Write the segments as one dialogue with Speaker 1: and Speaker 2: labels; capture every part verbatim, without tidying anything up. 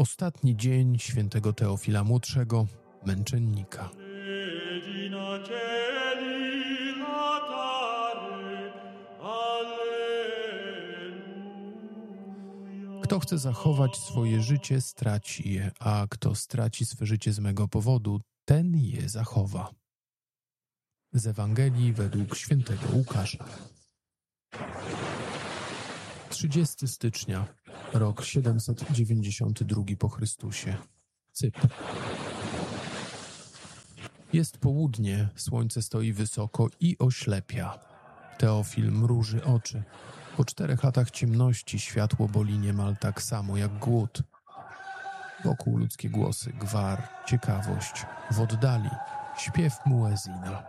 Speaker 1: Ostatni dzień świętego Teofila Młodszego, męczennika. Kto chce zachować swoje życie, straci je, a kto straci swe życie z mego powodu, ten je zachowa. Z Ewangelii według świętego Łukasza. trzydziestego stycznia, rok siedemset dziewięćdziesiąty drugi po Chrystusie. Cypr. Jest południe, słońce stoi wysoko i oślepia. Teofil mruży oczy. Po czterech latach ciemności światło boli niemal tak samo jak głód. Wokół ludzkie głosy, gwar, ciekawość, w oddali śpiew muezina.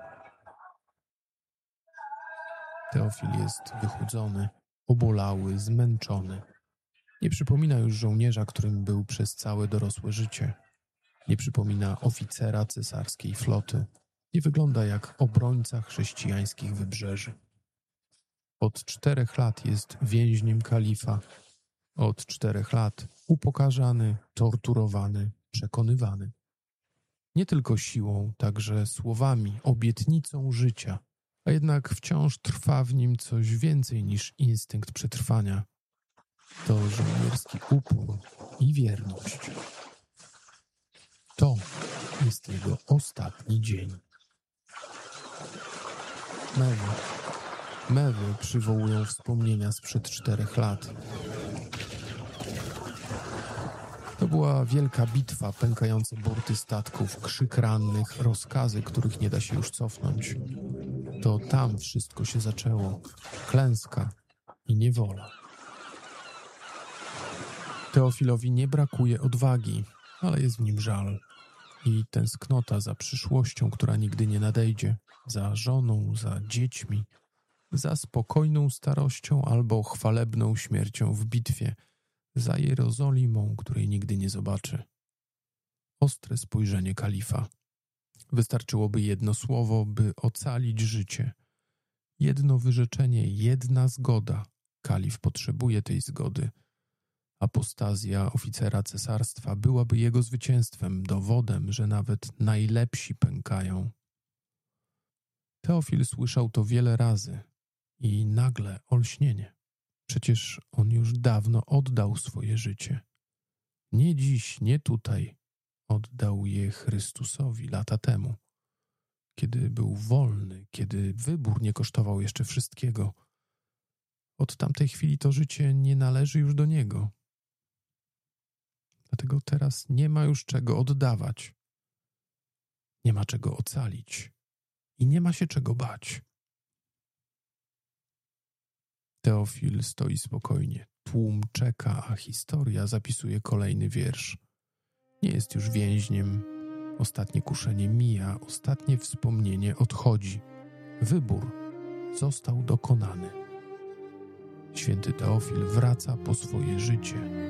Speaker 1: Teofil jest wychudzony, obolały, zmęczony. Nie przypomina już żołnierza, którym był przez całe dorosłe życie. Nie przypomina oficera cesarskiej floty. Nie wygląda jak obrońca chrześcijańskich wybrzeży. Od czterech lat jest więźniem kalifa. Od czterech lat upokarzany, torturowany, przekonywany. Nie tylko siłą, także słowami, obietnicą życia, a jednak wciąż trwa w nim coś więcej niż instynkt przetrwania. To żołnierski upór i wierność. To jest jego ostatni dzień. Mewy. Mewy przywołują wspomnienia sprzed czterech lat. To była wielka bitwa, pękające burty statków, krzyk rannych, rozkazy, których nie da się już cofnąć. To tam wszystko się zaczęło. Klęska i niewola. Teofilowi nie brakuje odwagi, ale jest w nim żal i tęsknota za przyszłością, która nigdy nie nadejdzie, za żoną, za dziećmi, za spokojną starością albo chwalebną śmiercią w bitwie, za Jerozolimą, której nigdy nie zobaczy. Ostre spojrzenie kalifa. Wystarczyłoby jedno słowo, by ocalić życie. Jedno wyrzeczenie, jedna zgoda. Kalif potrzebuje tej zgody. Apostazja oficera cesarstwa byłaby jego zwycięstwem, dowodem, że nawet najlepsi pękają. Teofil słyszał to wiele razy i nagle olśnienie. Przecież on już dawno oddał swoje życie. Nie dziś, nie tutaj. Oddał je Chrystusowi lata temu, kiedy był wolny, kiedy wybór nie kosztował jeszcze wszystkiego. Od tamtej chwili to życie nie należy już do niego. Dlatego teraz nie ma już czego oddawać. Nie ma czego ocalić i nie ma się czego bać. Teofil stoi spokojnie. Tłum czeka, a historia zapisuje kolejny wiersz. Nie jest już więźniem. Ostatnie kuszenie mija, ostatnie wspomnienie odchodzi. Wybór został dokonany. Święty Teofil wraca po swoje życie.